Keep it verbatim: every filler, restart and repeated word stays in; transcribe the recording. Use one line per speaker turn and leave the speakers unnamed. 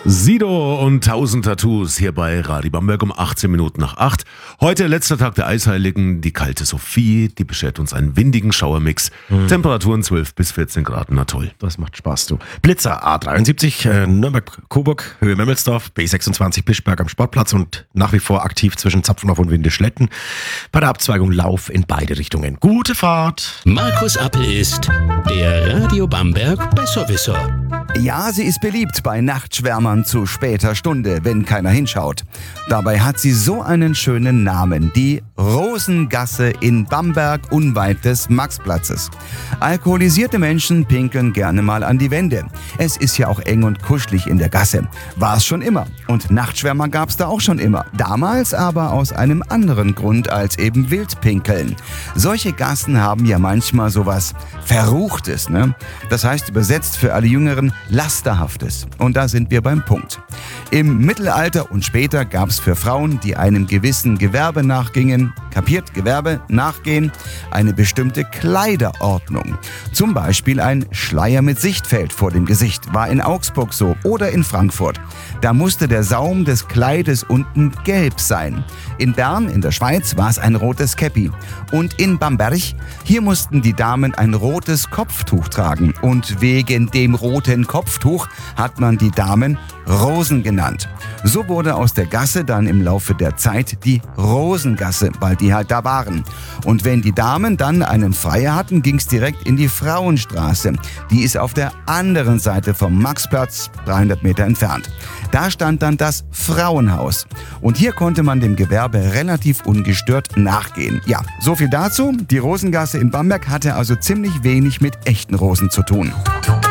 Sido und tausend Tattoos hier bei Radio Bamberg um achtzehn Minuten nach acht. Heute letzter Tag der Eisheiligen, die kalte Sophie, die beschert uns einen windigen Schauermix. Mhm. Temperaturen zwölf bis vierzehn Grad, na toll.
Das macht Spaß, du. Blitzer A dreiundsiebzig, äh, Nürnberg-Coburg, Höhe Memmelsdorf, B sechsundzwanzig Bischberg am Sportplatz und nach wie vor aktiv zwischen Zapfenhof und Windischletten. Bei der Abzweigung Lauf in beide Richtungen. Gute Fahrt.
Markus Appel ist der Radio Bamberg Besserwisser.
Ja, sie ist beliebt bei Nachtschwärmern zu später Stunde, wenn keiner hinschaut. Dabei hat sie so einen schönen Namen, die Rosengasse in Bamberg unweit des Maxplatzes. Alkoholisierte Menschen pinkeln gerne mal an die Wände. Es ist ja auch eng und kuschelig in der Gasse. War es schon immer. Und Nachtschwärmer gab es da auch schon immer. Damals aber aus einem anderen Grund als eben Wildpinkeln. Solche Gassen haben ja manchmal sowas Verruchtes, ne? Das heißt übersetzt für alle Jüngeren Lasterhaftes. Und da sind wir beim Punkt. Im Mittelalter und später gab es für Frauen, die einem gewissen Gewerbe nachgingen, kapiert, Gewerbe, nachgehen, eine bestimmte Kleiderordnung. Zum Beispiel ein Schleier mit Sichtfeld vor dem Gesicht, war in Augsburg so oder in Frankfurt. Da musste der Saum des Kleides unten gelb sein. In Bern, in der Schweiz, war es ein rotes Käppi. Und in Bamberg, hier mussten die Damen ein rotes Kopftuch tragen. Und wegen dem roten Kopftuch hat man die Damen Rosen genannt. So wurde aus der Gasse dann im Laufe der Zeit die Rosengasse, weil die halt da waren. Und wenn die Damen dann einen Freier hatten, ging es direkt in die Frauenstraße. Die ist auf der anderen Seite vom Maxplatz, dreihundert Meter entfernt. Da stand dann das Frauenhaus. Und hier konnte man dem Gewerbe relativ ungestört nachgehen. Ja, so viel dazu. Die Rosengasse in Bamberg hatte also ziemlich wenig mit echten Rosen zu tun.